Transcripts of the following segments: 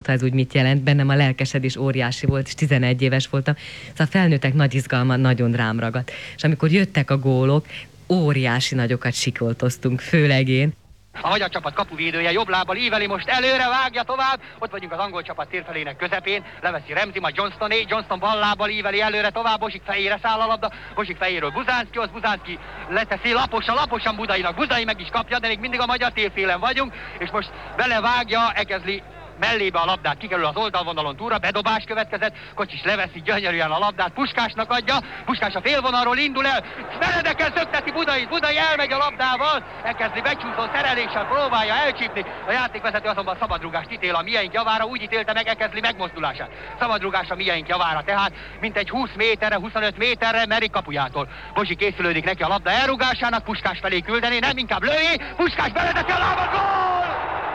megmondta ez úgy mit jelent, bennem a lelkesedés óriási volt, és 11 éves voltam, szóval a felnőttek nagy izgalma nagyon rám ragadt. És amikor jöttek a gólok, óriási nagyokat sikoltoztunk, főleg én. A magyar csapat kapuvédője jobb lábbal íveli, most előre vágja tovább, ott vagyunk az angol csapat térfelének közepén, leveszi Ramsey, majd Johnston bal lábbal íveli előre tovább, Bozsik fejére száll a labda, Bozsik fejéről Buzánszkihoz, Buzánszki leteszi laposan Budainak, Budai meg is kapja, de még mindig a magyar térfélen vagyunk, és most belevágja Ekezli mellébe a labdát, kikerül az oldalvonalon túlra, bedobás következett, Kocsis leveszi gyönyörűen a labdát, Puskásnak adja, Puskás a félvonalról indul el, meredeken szökteti Budai elmegy a labdával, elkezdi becsúszó szereléssel próbálja elcsípni, a játékvezető azonban szabadrúgást ítél a miénk javára, úgy ítélte meg Ekezli megmozdulását. Szabadrúgás a miénk javára, tehát mintegy 20 méterre, 25 méterre Merik kapujától. Bozsi készülődik neki a labda elrúgásának, Puskás felé küldeni, nem inkább lövi, Puskás beledeti a lábat, gól!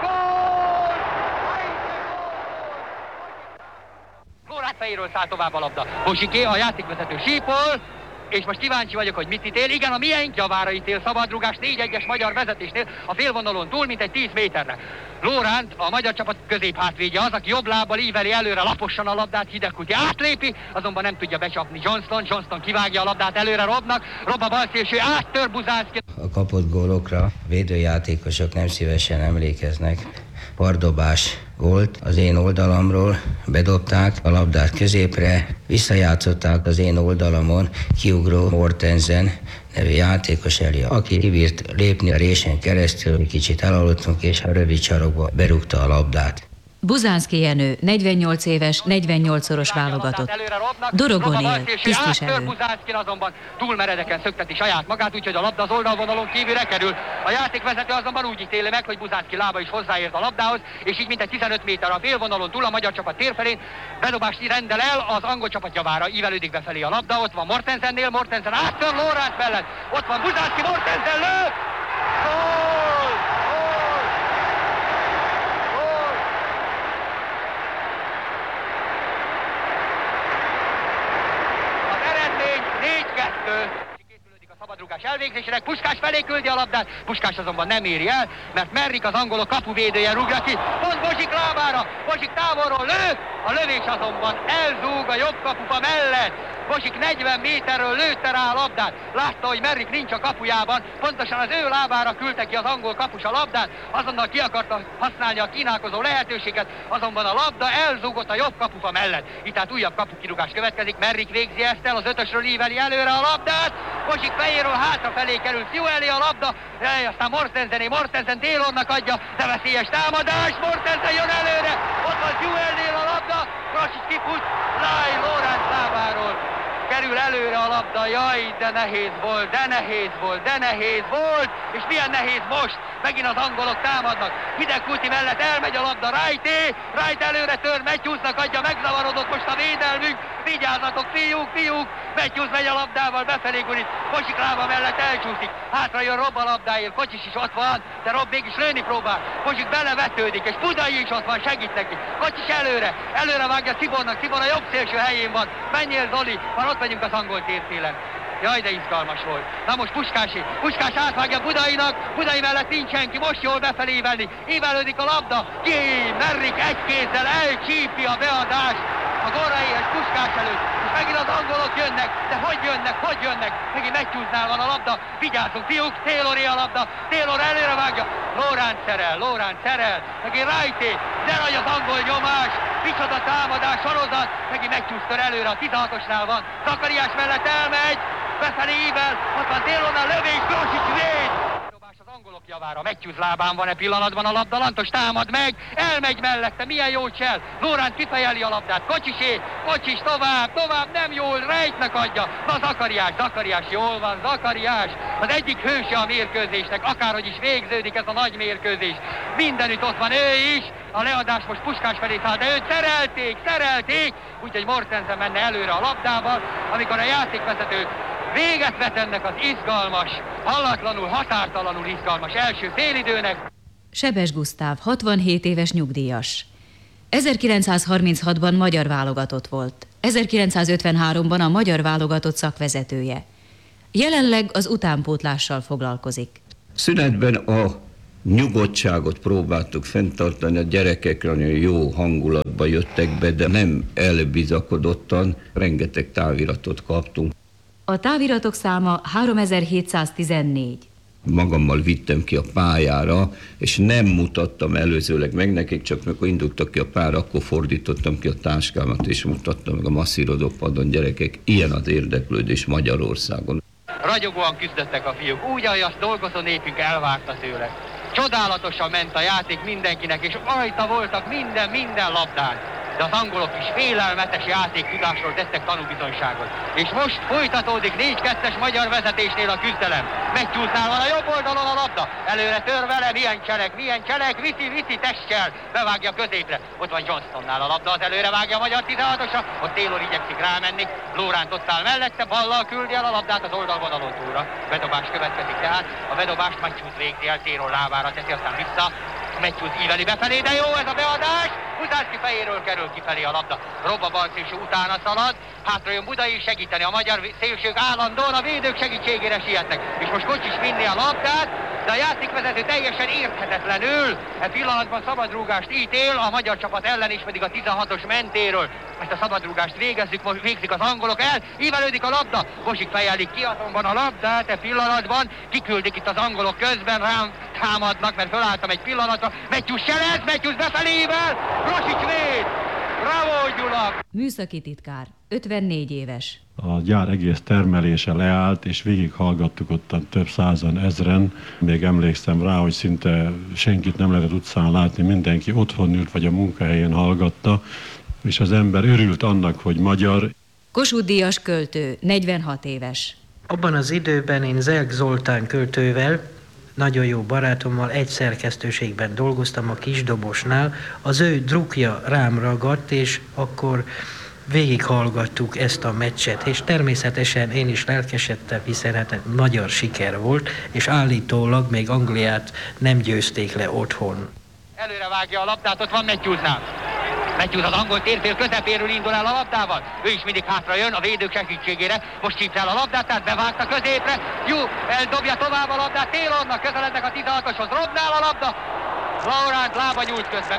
Lórát fejéről száll tovább a labda. Bozsiké, a játékvezető sípol, és most kíváncsi vagyok, hogy mit ítél. Igen, a miénk javára ítél szabadrugás 4-1-es magyar vezetésnél a félvonalon túl, mintegy 10 méterre. Lóránt, a magyar csapat középhátvédje az, aki jobb lábbal íveli előre laposan a labdát, Hidegkutya átlépi, azonban nem tudja becsapni Johnston kivágja a labdát előre Rob a balszélső, áttör Buzánszki. A kapott gólokra védőjátékosok nem szívesen emlékeznek. Pardobás volt az én oldalamról, bedobták a labdát középre, visszajátszották az én oldalamon kiugró Mortensen nevű játékos elé, aki kibírt lépni a résen keresztül, kicsit elaludtunk, és a rövid sarokba berúgta a labdát. Buzánszki Jenő, 48 éves, 48-szoros válogatott. Dorogon él, tisztviselő. Buzánszkin azonban túl meredeken szökteti saját magát, úgyhogy a labda az oldalvonalon kívülre kerül. A játékvezető azonban úgy ítéli meg, hogy Buzánszki lába is hozzáért a labdához, és így mintegy 15 méter a félvonalon túl a magyar csapat térfelén bedobást rendel el, az angol csapat javára ívelődik befelé a labda, ott van Mortensennél, Mortensen áttör Lóránt mellett, ott van Buzánszki, Mortensen lő! Gól! Készülődik a szabadrúgás elvégzésére, Puskás felé küldi a labdát, Puskás azonban nem éri el, mert Merrik az angolok kapuvédője rúgja ki, pont Bozsik lábára, Bozsik távolról lő, a lövés azonban elzúg a jobb kapufa mellett, Bozsik 40 méterről lőtte rá a labdát, látta, hogy Merrik nincs a kapujában, pontosan az ő lábára küldte ki az angol kapus a labdát, azonnal ki akarta használni a kínálkozó lehetőséget, azonban a labda elzúgott a jobb kapufa mellett. Itt tehát újabb kapukirúgás következik, Merrik végzi ezt el, az ötösről íveli előre a labdát, Bozsik fejéről hátrafelé kerül Fiú elé a labda, aztán Mortensen Taylornak adja, de veszélyes támadás, Mortensen jön előre, ott van Fiú elnél a labda, Krasics kifut, Lóránc lábáról kerül előre a labda, jaj, de nehéz volt, és milyen nehéz most, megint az angolok támadnak, Hidegkuti mellett elmegy a labda, Wright előre tör, Matthewsnak adja, megzavarodott most a védelmünk, vigyázzatok, fiúk, Matthews megy a labdával, befelé gurít, Bozsik lába mellett elcsúszik, hátra jön Rob a labdáért, Kocsis is ott van, de Rob mégis lőni próbál, Bozsik belevetődik, és Budai is ott van, segít neki, Kocsis előre vágja Cibornak, Cibor a jobb szélső helyén van, menjél Zoli, már ott vagyunk az angol térfélen. Jaj, de izgalmas volt. Na most Puskás átvágja Budai mellett nincs senki, most jól befelé ívelődik a labda, Merrik egy kézzel elcsípi a beadást a gólra éhes Puskás előtt, és megint az angolok jönnek, de hogy jönnek, megint Matthewsnál van a labda, vigyázzunk fiúk, Tayloré a labda, Taylor előre vágja, Lóránc szerel, megint Wrighté, de nagy az angol nyomás, micsoda támadás, sorozat, megint Matthews tör előre, a 16-osnál van, Zakariás mellett elmegy, befelé ível, ott van Taylornál lövés, Krasics véd! Az angolok javára, Matthews lábán van pillanatban a labda, Lantos támad meg, elmegy mellette, milyen jó csel, Lóránc kifejeli a labdát, Kocsis tovább, nem jól, Wrightnak adja, na Zakariás, jól van, Zakariás, az egyik hőse a mérkőzésnek, akárhogy is végződik ez a nagy mérkőzés, mindenütt ott van ő is, a leadás most Puskás felé száll, de őt szerelték, úgyhogy Mortensen menne előre a labdával, amikor a játékvezető véget vet ennek az izgalmas, hallatlanul, határtalanul izgalmas első félidőnek. Sebes Gusztáv, 67 éves nyugdíjas. 1936-ban magyar válogatott volt. 1953-ban a magyar válogatott szakvezetője. Jelenleg az utánpótlással foglalkozik. Szünetben a nyugodtságot próbáltuk fenntartani, a gyerekek nagyon jó hangulatba jöttek be, de nem elbizakodottan, rengeteg táviratot kaptunk. A táviratok száma 3714. Magammal vittem ki a pályára, és nem mutattam előzőleg meg nekik, csak mikor indultak ki a pályára, akkor fordítottam ki a táskámat, és mutattam meg a masszírozó padon, gyerekek, ilyen az érdeklődés Magyarországon. Ragyogóan küzdöttek a fiúk, úgy, ahogy azt dolgozó népünk elvárta tőle. Csodálatosan ment a játék mindenkinek, és rajta voltak minden labdán. De az angolok is félelmetes játéktudásról tettek tanúbizonyságot. És most folytatódik 4-2-es magyar vezetésnél a küzdelem. Matthewsnál van a jobb oldalon a labda. Előre tör vele, milyen cselek, viszi testtel, bevágja középre. Ott van Johnstonnál a labda, az előre vágja a magyar 16-osra, ott Taylor igyekszik rámenni. Lóránt ott áll mellette, ballal küldi el a labdát az oldalvonalon túlra. Bedobás következik tehát, a bedobást Matthews végzi el, Taylor lábára teszi, aztán vissza. Matthews íveli befelé, de jó ez a beadás! Huzárszki fejéről kerül kifelé a labda. Rob a bal szélső utána szalad, hátra jön Budai segíteni, a magyar szélsők állandóan a védők segítségére sietnek. És most Kocsis vinni a labdát, de a játékvezető teljesen érthetetlenül e pillanatban szabadrúgást ítél, a magyar csapat ellen is pedig a 16-os mentéről. Ezt a szabadrúgást végzik az angolok el, ívelődik a labda, Bosik fejelik ki azonban a labdát e pillanatban, kiküldik itt az angolok közben, rám támadnak, mert fölálltam egy pillanatra, Matthews befelével, Grosics véd! Bravo, Gyula! Műszaki titkár, 54 éves. A gyár egész termelése leállt, és végighallgattuk ottan több százan, ezren. Még emlékszem rá, hogy szinte senkit nem lehetett utcán látni, mindenki otthon ült, vagy a munkahelyén hallgatta, és az ember örült annak, hogy magyar. Kossuth Díjas költő, 46 éves. Abban az időben én Zelk Zoltán költővel, nagyon jó barátommal egy szerkesztőségben dolgoztam a Kisdobosnál, az ő drukja rám ragadt, és akkor végighallgattuk ezt a meccset, és természetesen én is lelkesedtem, hiszen hát magyar siker volt, és állítólag még Angliát nem győzték le otthon. Előre vágja a labdát, ott van Matthewsnál. Matthews az angol térfél közepéről indul el a labdával. Ő is mindig hátra jön a védők segítségére. Most csípte el a labdát, tehát bevágta középre. Jó, eldobja tovább a labdát. Taylornak közelednek a 16-oshoz. Robnál a labda. Laurent lába nyújt közben.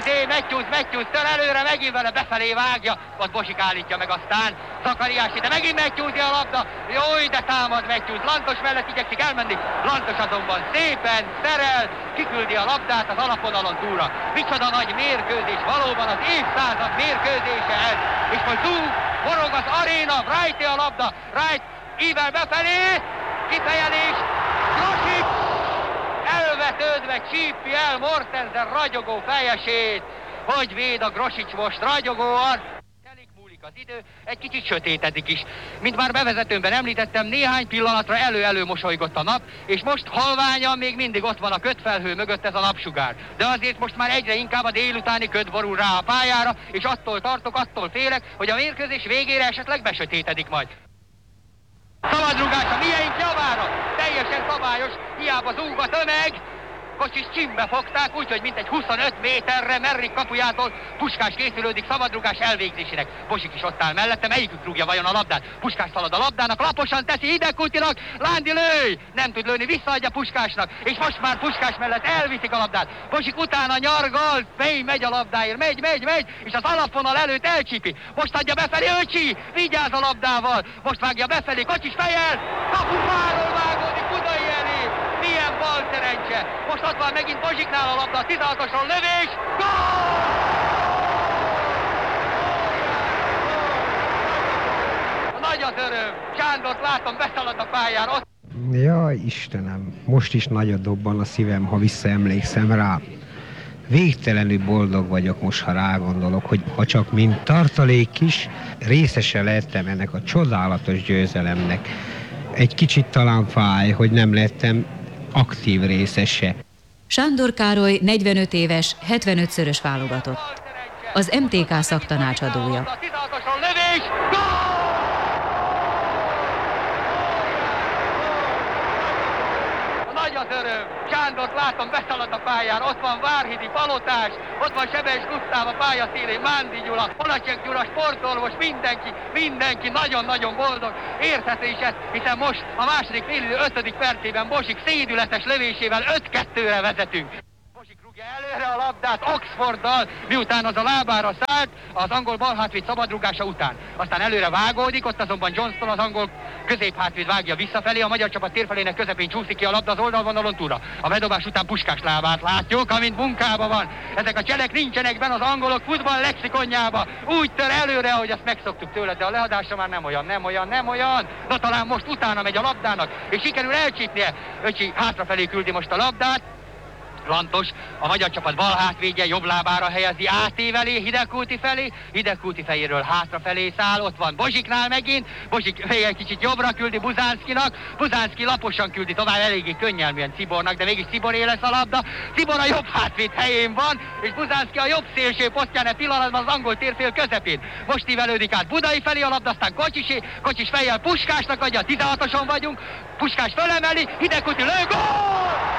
Matthews tör előre, megint vele befelé vágja. Ott Bosik állítja meg aztán. Zakariási, de megint Matthews a labda. Jaj, de támad Matthews. Lantos mellett igyekszik elmenni. Lantos azonban szépen szerel, kiküldi a labdát az alapvonalon túlra. Micsoda nagy mérkőzés, valóban az évszázad mérkőzése ez. És most forog az aréna, Wright a labda. Wright ível befelé, kifejelés, Grosics! Elvetődve csípi el Mortensen ragyogó fejesét. Hogy véd a Grosics most ragyogóan. Telik múlik az idő, egy kicsit sötétedik is. Mint már bevezetőmben említettem, néhány pillanatra elő-elő mosolygott a nap, és most halványan még mindig ott van a ködfelhő mögött ez a napsugár. De azért most már egyre inkább a délutáni köd borul rá a pályára, és attól félek, hogy a mérkőzés végére esetleg besötétedik majd. Szabadrugás a miénk javára, teljesen szabályos, hiába zúg a tömeg. Kocsis csimbe fogták, úgyhogy mintegy 25 méterre Merrik kapujától Puskás készülődik szabadrugás elvégzésének. Bosik is ott áll mellette, melyikük rúgja vajon a labdát? Puskás szalad a labdának, laposan teszi Hidegkutinak, Lándi lőj! Nem tud lőni, visszaadja Puskásnak, és most már Puskás mellett elviszik a labdát. Bosik utána nyargal, megy a labdáért, megy, és az alapvonal előtt elcsípi. Most adja befelé, Öcsi, vigyáz a labdával, most vágja befelé, Kocsis fejel, kapufáról vágódik Budai elé. Milyen bal szerencse! Most ott van megint Bozsiknál a labda, 16-osról lövés! Gól! Nagy az öröm! Sándort látom, beszaladt a pályán. Ott... Jaj, Istenem, most is nagyot dobban a szívem, ha visszaemlékszem rá. Végtelenül boldog vagyok most, ha rágondolok, hogy ha csak mint tartalék is részese lettem ennek a csodálatos győzelemnek. Egy kicsit talán fáj, hogy nem lettem aktív részese. Sándor Károly 45 éves, 75-szörös válogatott. Az MTK szaktanácsadója. Nagy az öröm! Sándort látom, beszalad a pályára, ott van Várhidi Palotás, ott van Sebes Gusztáv a pálya szélén, Mándi Gyula, Polacsek Gyula, sportorvos, mindenki nagyon-nagyon boldog. Érthető is ez, hiszen most a második félidő 5. percében Bosik szédületes lövésével 5-2-re vezetünk. Bosik rúgja előre a labdát Oxforddal, miután az a lábára szállt az angol balhátvéd szabadrúgása után. Aztán előre vágódik, ott azonban Johnston az angol középhátvéd vágja visszafelé, a magyar csapat térfelének közepén csúszik ki a labda az oldalvonalon túlra. A bedobás után Puskás lábát látjuk, amint munkában van. Ezek a cselek nincsenek benne az angolok futball lexikonjába. Úgy tör előre, ahogy azt megszoktuk tőle, de a lehadásra már nem olyan. Na talán most utána megy a labdának, és sikerül elcsípnie. Öcsi hátrafelé küldi most a labdát. Lantos, a magyar csapat bal hátvédje jobb lábára helyezi átévelé Hidegkúti felé, Hidegkúti fejéről hátrafelé száll, ott van Bozsiknál megint, Bozsik egy kicsit jobbra küldi Buzánszkinak, Buzánszki laposan küldi tovább, eléggé könnyelműen Cibornak, de mégis Ciboré lesz a labda, Cibor a jobb hátvéd helyén van, és Buzánszki a jobb szélső posztján egy pillanatban az angol térfél közepén. Most ívelődik át Budai felé a labda, aztán Kocsisé, Kocsis fejjel Puskásnak adja, 16-oson vagyunk, Puskás felemeli, Hidegkúti lő, gól!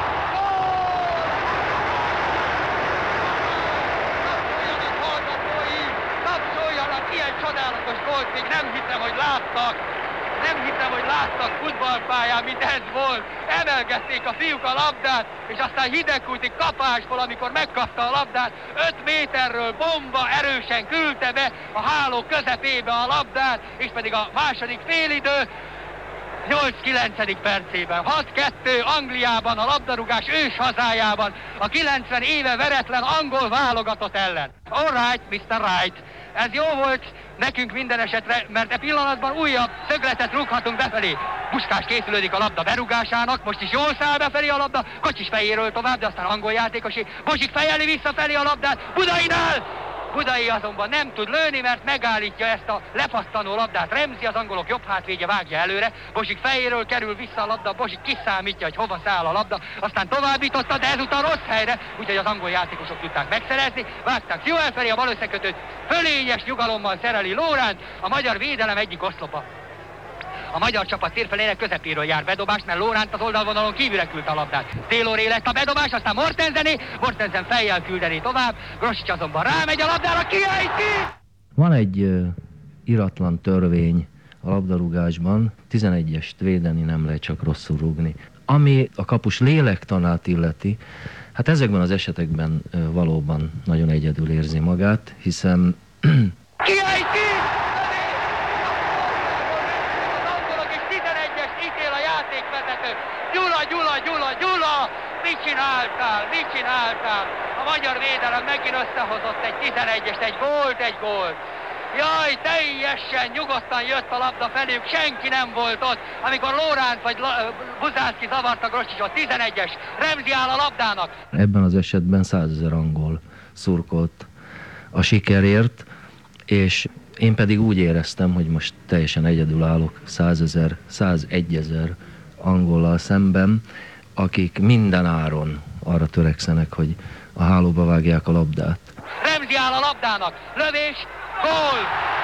Ilyen csodálatos gólt még nem hittem, hogy láttak futballpályán, mint ez volt. Emelgették a fiúk a labdát, és aztán Hidegkúti kapásból, amikor megkapta a labdát, 5 méterről bomba erősen küldte be a háló közepébe a labdát, és pedig a második félidő 8-9. percében. 6-2 Angliában, a labdarúgás ős hazájában, a 90 éve veretlen angol válogatott ellen. All right, Mr. Right. Ez jó volt nekünk minden esetre, mert e pillanatban újabb szögletet rúghatunk befelé. Puskás készülődik a labda berúgásának, most is jól száll befelé a labda, Kocsis fejéről tovább, de aztán angol játékosé. Bosik fejeli visszafelé a labdát, Budainál! Budai azonban nem tud lőni, mert megállítja ezt a lepattanó labdát. Remzi, az angolok jobb hátvédje vágja előre, Bosik fejéről kerül vissza a labda, Bosik kiszámítja, hogy hova száll a labda, aztán továbbította, de ezúttal rossz helyre, úgyhogy az angol játékosok tudták megszerezni, vágták Szjuel felé a bal összekötőt, fölényes nyugalommal szereli Lóránt, a magyar védelem egyik oszlopa. A magyar csapat térfelének közepéről jár bedobás, mert Lóránt az oldalvonalon kívülre küldte a labdát. Tayloré lett a bedobás, aztán Mortensen fejjel küldeni tovább, Grosics azonban rámegy a labdára, kiejti! Van egy iratlan törvény a labdarúgásban, 11-est védeni nem lehet, csak rosszul rúgni. Ami a kapus lélektanát illeti, hát ezekben az esetekben valóban nagyon egyedül érzi magát, hiszen... Kiejti! Gyula! Mit csináltál? A magyar védelem megint összehozott egy 11-est, egy gólt. Jaj, teljesen nyugodtan jött a labda felük, senki nem volt ott, amikor Lóránt vagy Buzánszki zavarta Grosicsot, 11-es, Remzi áll a labdának. Ebben az esetben 100 000 angol szurkolt a sikerért, és én pedig úgy éreztem, hogy most teljesen egyedül állok 100 000, 101 000 angollal szemben, akik minden áron arra törekszenek, hogy a hálóba vágják a labdát. Remzi áll a labdának, lövés, gól!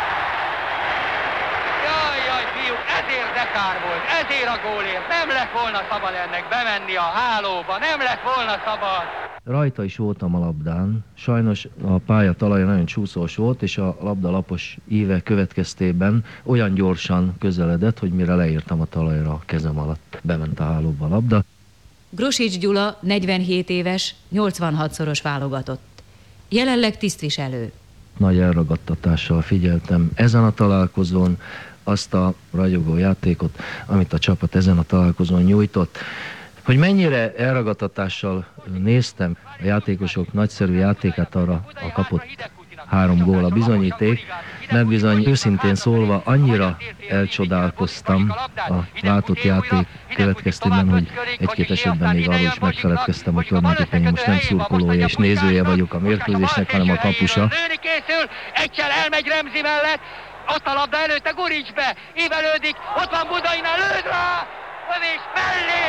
Jaj, fiúk, ezért de kár volt, ezért a gólért. Nem lett volna szabad ennek bemenni a hálóba, nem lett volna szabad. Rajta is voltam a labdán, sajnos a pálya talaja nagyon csúszós volt, és a labda lapos íve következtében olyan gyorsan közeledett, hogy mire leírtam a talajra a kezem alatt, bement a hálóba a labda. Grosics Gyula 47 éves, 86-szoros válogatott. Jelenleg tisztviselő. Nagy elragadtatással figyeltem ezen a találkozón azt a ragyogó játékot, amit a csapat ezen a találkozón nyújtott. Hogy mennyire elragadtatással néztem a játékosok nagyszerű játékát, arra a kapott 3 gól a bizonyíték, mert bizony őszintén szólva annyira elcsodálkoztam a látott játék következtében, hogy egy-két esetben még arról is megfeledkeztem, hogy tulajdonképpen most nem szurkolója és nézője vagyok a mérkőzésnek, hanem a kapusa. Egyszer elmegy Remzi mellett, ott a labda előtte, Gurics be, ívelődik, ott van Budainál, lőd rá! Lövés mellé!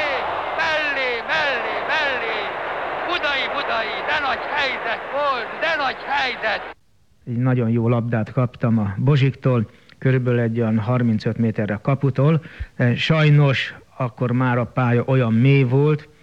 Budai, de nagy helyzet volt, de nagy helyzet! Egy nagyon jó labdát kaptam a Bozsiktól, körülbelül egy olyan 35 méterre kaputól. Sajnos akkor már a pálya olyan mély volt,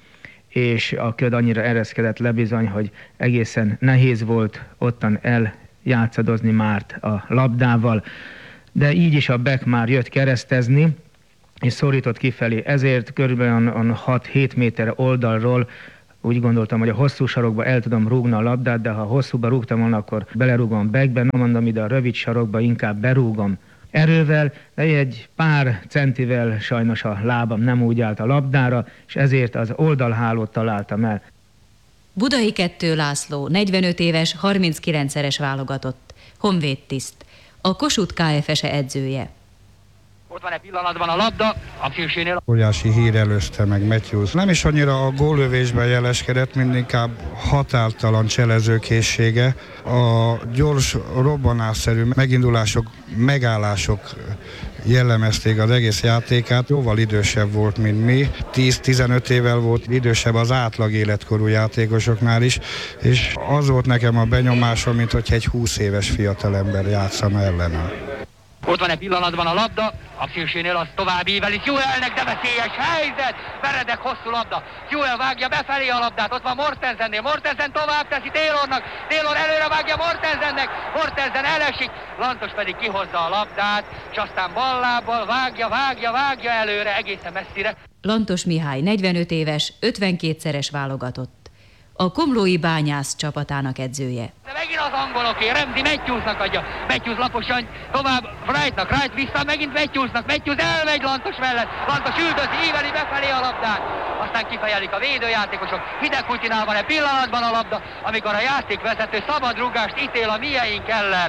és a köd annyira ereszkedett le bizony, hogy egészen nehéz volt ottan eljátszadozni Márt a labdával. De így is a bek már jött keresztezni, és szorított kifelé. Ezért körülbelül 6-7 méter oldalról úgy gondoltam, hogy a hosszú sarokba el tudom rúgni a labdát, de ha hosszúba rúgtam volna, akkor belerúgom bekbe, nem mondom, ide a rövid sarokba inkább berúgom erővel, de egy pár centivel sajnos a lábam nem úgy állt a labdára, és ezért az oldalhálót találtam el. Budai 2 László, 45 éves, 39-szeres válogatott, honvéd tiszt, a Kossuth KFS-e edzője. Ott van egy pillanatban a labda, a külsőnél. Óriási hír előzte meg Matthews. Nem is annyira a góllövésben jeleskedett, mint inkább határtalan cselezőkészsége. A gyors, robbanásszerű megindulások, megállások jellemezték az egész játékát. Jóval idősebb volt, mint mi. 10-15 évvel volt idősebb az átlag életkorú játékosoknál is, és az volt nekem a benyomásom, mint hogy egy 20 éves fiatalember játszana ellenem. Ott van egy pillanatban a labda, a szélsőnél az tovább ível, és Joelnek, de veszélyes helyzet, Benedek hosszú labda, Joel vágja befelé a labdát, ott van Mortensennél, Mortensen tovább teszi Taylornak, Taylor előre vágja Mortensennek, Mortensen elesik, Lantos pedig kihozza a labdát, és aztán ballábbal vágja előre egészen messzire. Lantos Mihály, 45 éves, 52-szeres válogatott, a komlói Bányász csapatának edzője. De megint az angoloké, Remzi Matthewsnak adja, Matthews laposan tovább Wrightnak, Wright vissza, megint Matthewsnak, Matthews elmegy Lantos mellett, Lantos üldözi, íveli befelé a labdát, aztán kifejelik a védőjátékosok, Hidegkutyinál van egy pillanatban a labda, amikor a játékvezető szabad rúgást ítél a mieink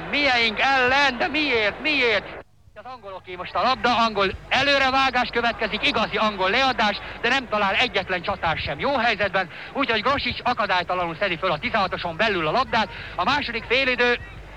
ellen, de miért? Az angoloké most a labda, angol előrevágás következik, igazi angol leadás, de nem talál egyetlen csatár sem jó helyzetben, úgyhogy Grosics akadálytalanul szedi föl a 16-oson belül a labdát. A második félidő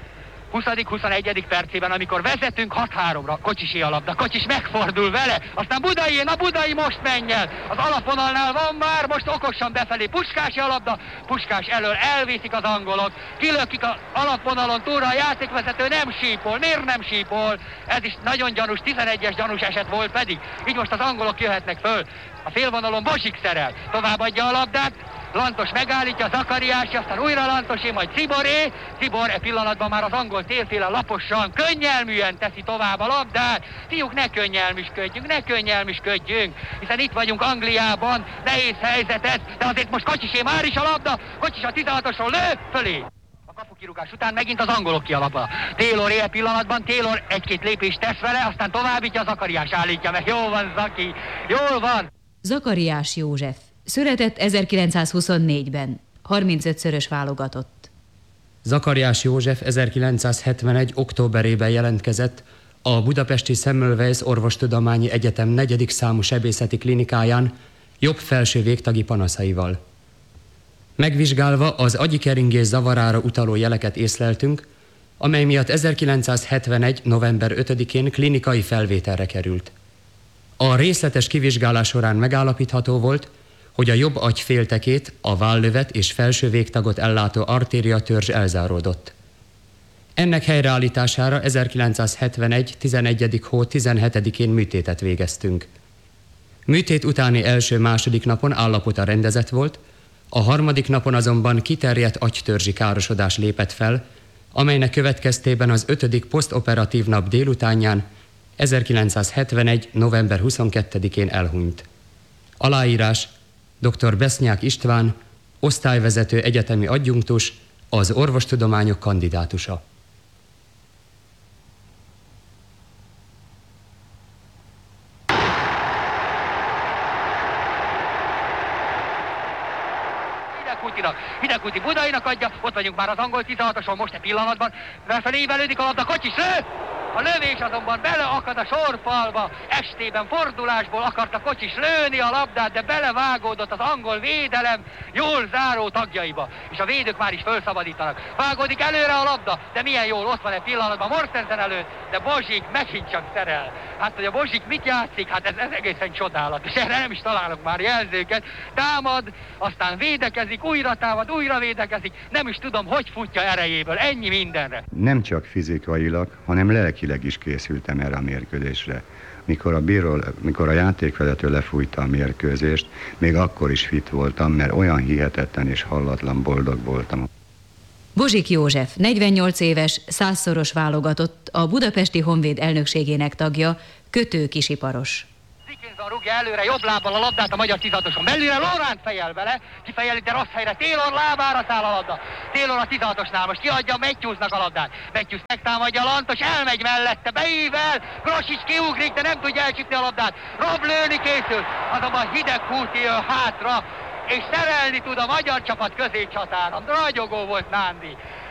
20.-21. percében, amikor vezetünk 6-3-ra, Kocsisé a labda, Kocsis megfordul vele, aztán Budai most menj el, az alapvonalnál van már, most okosan befelé, Puskási a labda, Puskás elől elviszik az angolok, kilökik az alapvonalon túlra, a játékvezető nem sípol, miért nem sípol? Ez is nagyon gyanús, 11-es gyanús eset volt pedig, így most az angolok jöhetnek föl. A félvonalon Bozsik szerel, továbbadja a labdát, Lantos megállítja, Zakariási, aztán újra Lantosé, majd Ciboré. Cibor e pillanatban már az angol térfélen laposan, könnyelműen teszi tovább a labdát. Fiúk, ne könnyelműsködjünk, hiszen itt vagyunk Angliában, nehéz helyzet ez, de azért most Kocsisé már is a labda, Kocsis a 16-osról lő fölé. A kapukirúgás után megint az angolok ki a labda. Taylor e pillanatban, Taylor egy-két lépést tesz vele, aztán továbbítja, Zakariás állítja meg. Jól van, Zaki, jól van. Zakariás József. Született 1924-ben, 35-szörös válogatott. Zakariás József 1971. októberében jelentkezett a budapesti Semmelweis Orvostudományi Egyetem 4. számú sebészeti klinikáján jobb felső végtagi panaszaival. Megvizsgálva az agyi keringés zavarára utaló jeleket észleltünk, amely miatt 1971. november 5-én klinikai felvételre került. A részletes kivizsgálás során megállapítható volt, hogy a jobb agy féltekét, a vállövet és felső végtagot ellátó artériatörzs elzáródott. Ennek helyreállítására 1971. 11. hó 17-én műtétet végeztünk. Műtét utáni első-második napon állapota rendezett volt, a harmadik napon azonban kiterjedt agytörzsi károsodás lépett fel, amelynek következtében az 5. posztoperatív nap délutánján 1971. november 22-én elhunyt. Aláírás: dr. Besznyák István, osztályvezető egyetemi adjunktus, az orvostudományok kandidátusa. Hidegkúti Budainak adja, ott vagyunk már az angol 16-oson, most egy pillanatban, felfelé ívelődik a labda, Kocsis lő! A lövés azonban beleakad a sorfalba, estében fordulásból akarta Kocsis lőni a labdát, de belevágódott az angol védelem jól záró tagjaiba, és a védők már is felszabadítanak. Vágódik előre a labda, de milyen jól ott van egy pillanatban Mortensen előtt, de Bozsik megint csak szerel. Hát, hogy a Bozsik mit játszik, hát ez egészen csodálatos, erre nem is találok már jelzőket. Támad, aztán védekezik, újra támad, újra védekezik, nem is tudom, hogy futja erejéből, ennyi mindenre. Nem csak fizikailag, hanem lelki lelkileg is készültem erre a mérkőzésre. Mikor a játékvezető lefújta a mérkőzést, még akkor is fit voltam, mert olyan hihetetlen és hallatlan boldog voltam. Bozsik József, 48 éves, 100-szoros válogatott, a budapesti Honvéd elnökségének tagja, kötőkisiparos. Dickinson rúgja előre jobb lábbal a labdát a magyar 16-oson belülre, Lorán fejel vele, kifejeli, de rossz helyre, Taylor lábára száll a labda. Taylor a 16-osnál most kiadja Matthewsnak a labdát. Matthews megtámadja Lantos, elmegy mellette, beível, Grosics kiugrik, de nem tudja elcsípni a labdát. Rob lőni készül, azonban Hidegkúti jön hátra, és szerelni tud a magyar csapat középcsatára. Ragyogó volt Nándi.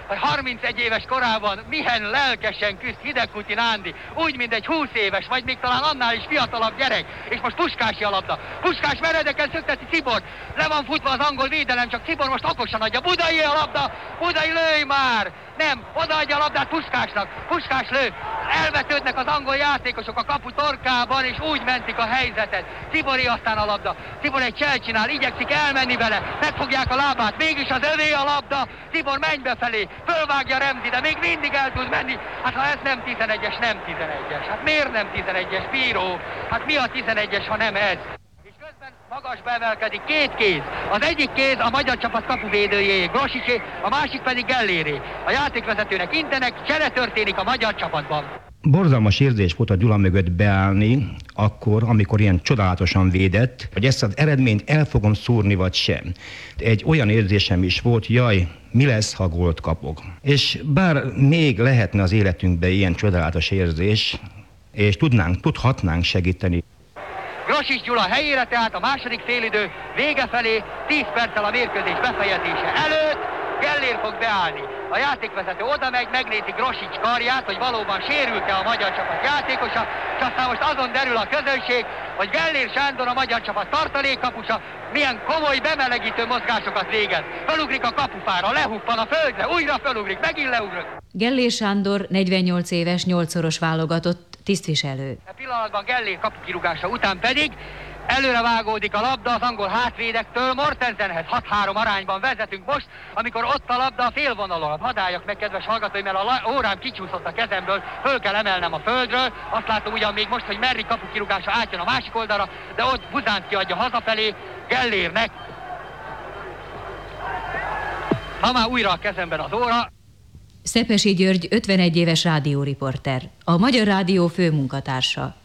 31 éves korában milyen lelkesen küzd Hidegkúti Nándi, úgy, mint egy 20 éves, vagy még talán annál is fiatalabb gyerek, és most Puskási a labda. Puskás meredeken szökteti Cibor, le van futva az angol védelem, csak Cibor most okosan adja. Budai a labda, Budai lőj már! Nem, odaadja a labdát Puskásnak, Puskás lő, elvetődnek az angol játékosok a kapu torkában, és úgy mentik a helyzetet. Cibori aztán a labda, Cibor egy csel csinál, igyekszik elmenni vele, megfogják a lábát, mégis az övé a labda, Cibor menj befelé, fölvágja Remzi, de még mindig el tud menni. Hát ha ez nem 11-es, nem 11-es. Hát miért nem 11-es, bíró? Hát mi a 11-es, ha nem ez? És közben magasba emelkedik két kéz. Az egyik kéz a magyar csapat kapuvédőjé, Grosicsé, a másik pedig Gelléré. A játékvezetőnek intenek, csere történik a magyar csapatban. Borzalmas érzés volt a Gyula mögött beállni, akkor, amikor ilyen csodálatosan védett, hogy ezt az eredményt el fogom szúrni, vagy sem. Egy olyan érzésem is volt, jaj, mi lesz, ha gólt kapok. És bár még lehetne az életünkben ilyen csodálatos érzés, és tudhatnánk segíteni. Grosics Gyula helyére, tehát a második félidő vége felé 10 perccel a mérkőzés befejezése előtt Gellér fog beállni. A játékvezető oda megy, megnézi Grosics karját, hogy valóban sérült-e a magyar csapat játékosa, és aztán most azon derül a közönség, hogy Gellér Sándor, a magyar csapat tartalékkapusa, milyen komoly bemelegítő mozgásokat végez. Fölugrik a kapufára, lehuppan a földre, újra fölugrik, megint leugrott. Gellér Sándor, 48 éves, 8-szoros válogatott, tisztviselő. A pillanatban Gellér kapukirúgása után pedig előre vágódik a labda az angol hátvédektől, Mortensenhez 6-3 arányban vezetünk most, amikor ott a labda a félvonalon. Hadd álljak meg, kedves hallgatói, mert a órám kicsúszott a kezemből, föl kell emelnem a földről. Azt látom ugyan még most, hogy Merri kapukirúgása átjön a másik oldalra, de ott Buzánszky adja hazafelé Gellérnek. Ha már újra a kezemben az óra. Szepesi György, 51 éves rádióriporter, a Magyar Rádió főmunkatársa.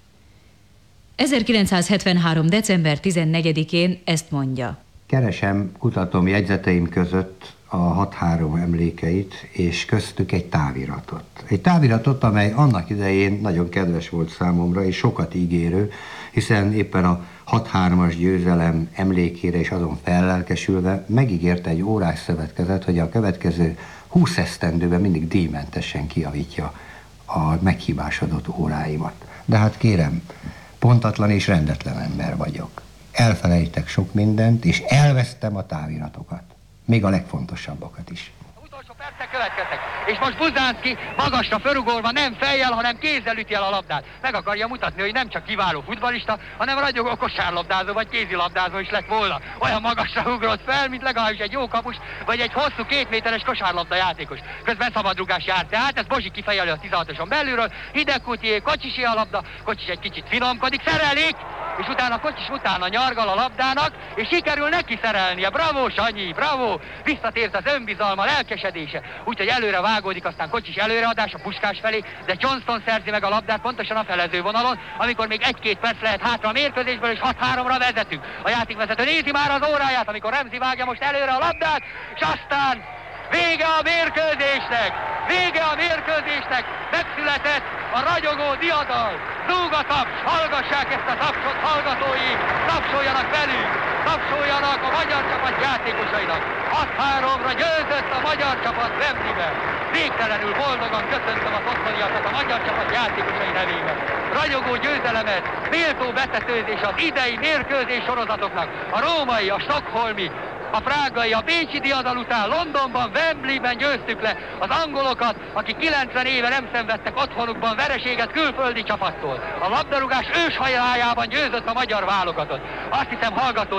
1973. december 14-én ezt mondja. Keresem, kutatom jegyzeteim között a 6-3 emlékeit, és köztük egy táviratot. Egy táviratot, amely annak idején nagyon kedves volt számomra, és sokat ígérő, hiszen éppen a 6-3-as győzelem emlékére és azon fellelkesülve megígérte egy órás szövetkezet, hogy a következő 20 esztendőben mindig díjmentesen kijavítja a meghibásodott óráimat. De hát kérem, pontatlan és rendetlen ember vagyok. Elfelejtek sok mindent, és elvesztem a táviratokat. Még a legfontosabbakat is. Utolsó percek következnek, és most Buzánszky magasra fölugorva nem fejjel, hanem kézzel üti el a labdát. Meg akarja mutatni, hogy nem csak kiváló futballista, hanem ragyogó kosárlabdázó vagy kézilabdázó is lett volna. Olyan magasra ugrott fel, mint legalábbis egy jó kapus, vagy egy hosszú 2 méteres kosárlabda játékos. Közben szabadrugás járt tehát, ez Bozsik kifejeli a 16-oson belülről, Hidegkútié, Kocsisé a labda, Kocsis egy kicsit finomkodik, szerelik, és utána Kocsis utána nyargal a labdának, és sikerül neki szerelnie. Bravo, Sanyi, bravo! Visszatért az önbizalma, lelkesedése. Úgyhogy előre vágódik, aztán Kocsis előreadás a Puskás felé, de Johnston szerzi meg a labdát pontosan a felező vonalon, amikor még 1-2 perc lehet hátra a mérkőzésből, és 6-3-ra vezetünk. A játékvezető nézi már az óráját, amikor Remzi vágja most előre a labdát, és aztán vége a mérkőzésnek! Vége a mérkőzésnek! Megszületett a ragyogó diadal! Zúg a taps! Hallgassák ezt a tapsot, hallgatói! Tapsoljanak velünk! Tapsoljanak a magyar csapat játékosainak! 6-3-ra győzött a magyar csapat Wembleyben! Végtelenül boldogan köszöntöm az otthoniakat a magyar csapat játékosai nevében! Ragyogó győzelemet, méltó betetőzés az idei mérkőzés sorozatoknak! A római, a stockholmi, a prágai, a bécsi diadal után Londonban, Wembleyben győztük le az angolokat, akik 90 éve nem szenvedtek otthonukban vereséget külföldi csapattól. A labdarúgás őshajájában győzött a magyar válogatott. Azt hiszem, hallgatóim,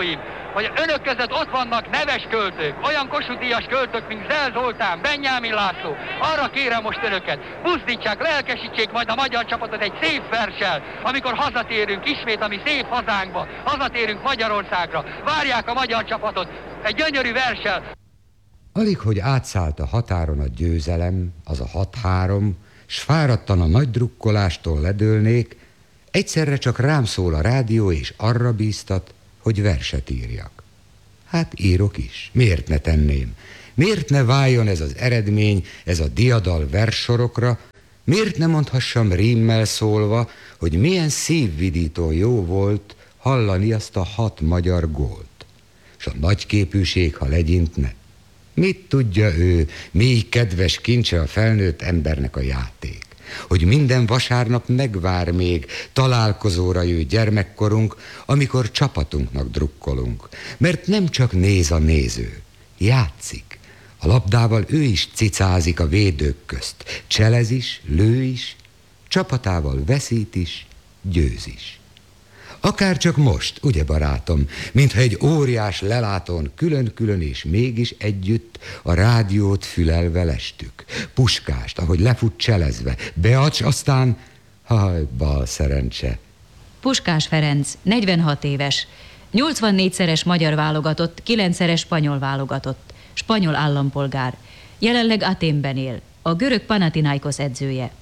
hogy önök között ott vannak neves költők, olyan Kossuth-díjas költők, mint Zell Zoltán, Benyámin László. Arra kérem most önöket, buzdítsák, lelkesítsék majd a magyar csapatot egy szép verssel, amikor hazatérünk ismét a mi szép hazánkba, hazatérünk Magyarországra. Várják a magyar csapatot egy gyönyörű verssel. Alig, hogy átszállt a határon a győzelem, az a 6-3, s fáradtan a nagy drukkolástól ledőlnék, egyszerre csak rám szól a rádió, és arra bíztat, hogy verset írjak. Hát írok is. Miért ne tenném? Miért ne váljon ez az eredmény, ez a diadal verssorokra? Miért ne mondhassam rímmel szólva, hogy milyen szívvidító jó volt hallani azt a 6 magyar gólt? S a nagyképűség, ha legyintne? Mit tudja ő, mi kedves kincse a felnőtt embernek a játék? Hogy minden vasárnap megvár még, találkozóra jő gyermekkorunk, amikor csapatunknak drukkolunk. Mert nem csak néz a néző, játszik. A labdával ő is cicázik a védők közt. Cselez is, lő is, csapatával veszít is, győz is. Akár csak most, ugye barátom, mintha egy óriás lelátón külön-külön és mégis együtt a rádiót fülelve lestük. Puskást, ahogy lefut cselezve, Beacs, aztán, haj, bal szerencse. Puskás Ferenc, 46 éves, 84-szeres magyar válogatott, 9-szeres spanyol válogatott, spanyol állampolgár. Jelenleg Athénben él, a görög Panathinaikos edzője.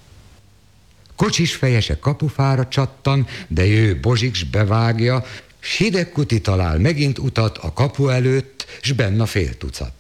Kocsis fejese kapufára csattan, de ő Bozsiks bevágja, s Hidegkuti talál megint utat a kapu előtt, s benn a fél tucat.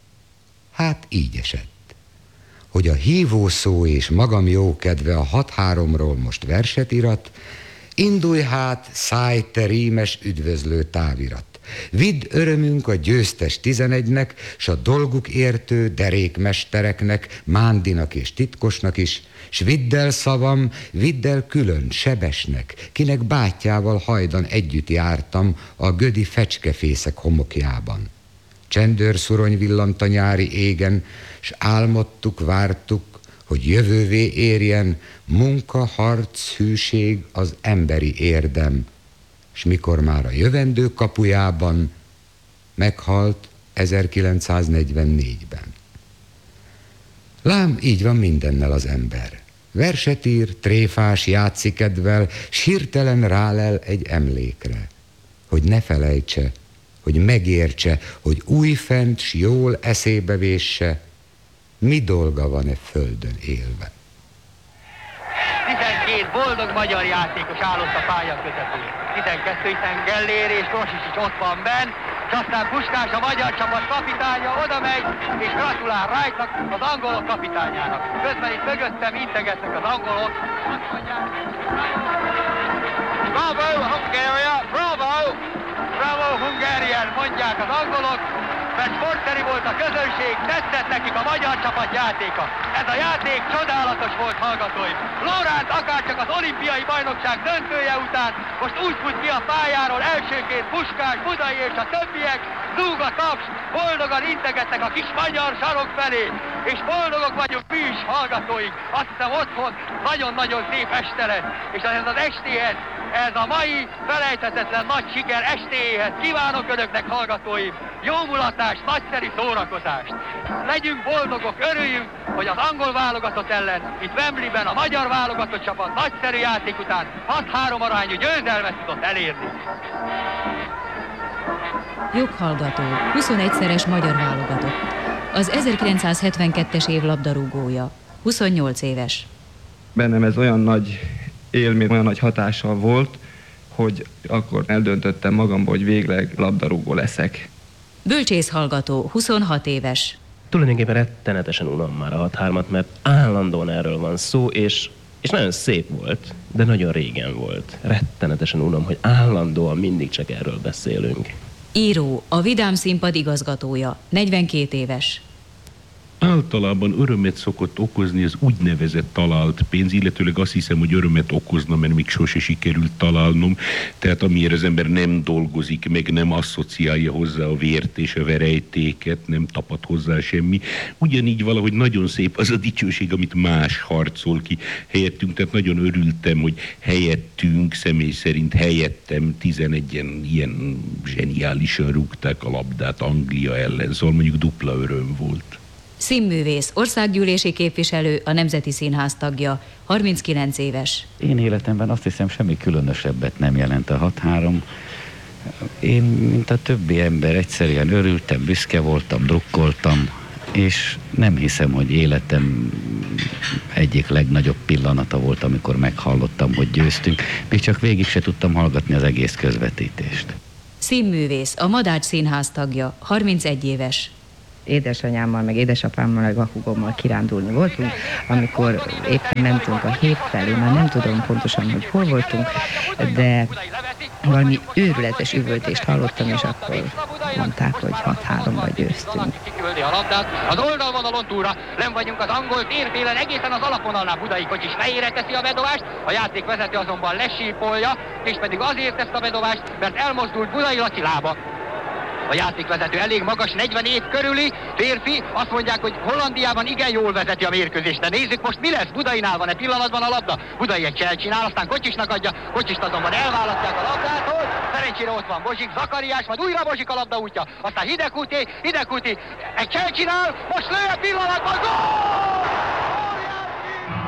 Hát így esett, hogy a hívó szó és magam jó kedve a 6-3-ról most verset irat, indulj hát, szállj te rímes üdvözlő távirat. Vidd örömünk a győztes 11-nek, s a dolguk értő derékmestereknek, Mándinak és Titkosnak is, s vidd el szavam, vidd el külön Sebesnek, kinek bátyjával hajdan együtt jártam a gödi fecskefészek homokjában. Csendőrszurony villant a nyári égen, s álmodtuk, vártuk, hogy jövővé érjen munka, harc, hűség, az emberi érdem. S mikor már a jövendő kapujában meghalt 1944-ben. Lám, így van mindennel az ember. Verset ír, tréfás játszikedvel, s hirtelen rálel egy emlékre, hogy ne felejtse, hogy megértse, hogy újfent s jól eszébe vésse, mi dolga van-e földön élve. 12 boldog magyar játékos állott a pálya közepén. 12, hiszen Gellér és Grosics is ott van benn, és aztán Puskás, a magyar csapat kapitánya oda megy, és gratulál Wrightnak, az angolok kapitányának. Közben itt mögöttem integetnek az angolok. Azt mondják, bravo, Hungária, bravo! Bravo, Hungarian, mondják az angolok, mert sportszerű volt a közönség, tetszett nekik a magyar csapat játéka. Ez a játék csodálatos volt, hallgatóim. Lóránt akárcsak az olimpiai bajnokság döntője után most úgy fut ki a pályáról elsőként Puskás, Budai és a többiek, zúg a taps, boldogan integetnek a kis magyar sarok felé, és boldogok vagyunk mi is, hallgatóink. Azt hiszem otthon nagyon-nagyon szép este lesz, és ez az estéhez, ez a mai felejthetetlen nagy siker estéhez kívánok önöknek, hallgatóim, jó mulatást, nagyszerű szórakozást. Legyünk boldogok, örüljünk, hogy az angol válogatott ellen, itt Wembleyben a magyar válogatott csapat nagyszerű játék után 6-3 arányú győzelmet tudott elérni. Joghallgató, 21-szeres magyar válogatott. Az 1972-es év labdarúgója, 28 éves. Bennem ez olyan nagy élmény, olyan nagy hatással volt, hogy akkor eldöntöttem magamból, hogy végleg labdarúgó leszek. Bölcsészhallgató, 26 éves. Tulajdonképpen rettenetesen unom már a 6-3-at, mert állandóan erről van szó, és nagyon szép volt, de nagyon régen volt. Rettenetesen unom, hogy állandóan mindig csak erről beszélünk. Író, a Vidám Színpad igazgatója, 42 éves. általában örömet szokott okozni az úgynevezett talált pénz, illetőleg azt hiszem, hogy örömet okozna, mert még sose sikerült találnom, tehát amiért az ember nem dolgozik, meg nem asszociálja hozzá a vért és a verejtéket, nem tapad hozzá semmi. Ugyanígy valahogy nagyon szép az a dicsőség, amit más harcol ki helyettünk, tehát nagyon örültem, hogy helyettünk, személy szerint helyettem 11-en ilyen zseniálisan rúgták a labdát Anglia ellen, szóval mondjuk dupla öröm volt. Színművész, országgyűlési képviselő, a Nemzeti Színház tagja, 39 éves. Én életemben azt hiszem semmi különösebbet nem jelent a 6-3. Én, mint a többi ember, egyszerűen örültem, büszke voltam, drukkoltam, és nem hiszem, hogy életem egyik legnagyobb pillanata volt, amikor meghallottam, hogy győztünk, még csak végig se tudtam hallgatni az egész közvetítést. Színművész, a Madách Színház tagja, 31 éves. Édesanyámmal, meg édesapámmal, meg a húgommal kirándulni voltunk, amikor éppen mentünk a híd felé, már nem tudom pontosan, hogy hol voltunk, de valami őrületes üvöltést hallottam, és akkor mondták, hogy 6-3-ra győztünk. Kiküldi a labdát, az oldalvonalon túlra, nem vagyunk az angol térfélen, egészen az alapvonalnál Budai kocsis fejére teszi a bedobást, a játékvezető azonban lesípolja, és pedig azért tesz a bedobást, mert elmozdult Budai Laci lába. A játékvezető elég magas, 40 év körüli férfi, azt mondják, hogy Hollandiában igen jól vezeti a mérkőzést. De nézzük most, mi lesz. Budainál van-e pillanatban a labda? Budai egy csel csinál, aztán Kocsisnak adja, Kocsist azonban elválasztják a labdától. Szerencsére ott van Bozsik, Zakariás, majd újra Bozsik a labda útja. Aztán Hidegkúti egy csel csinál, most lő a pillanatban, gól!